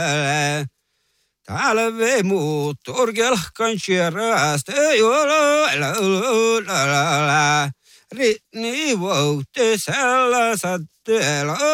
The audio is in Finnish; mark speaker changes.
Speaker 1: Talve muuttor kelkan kärrästä jolla ritni vouhti sällä satteella.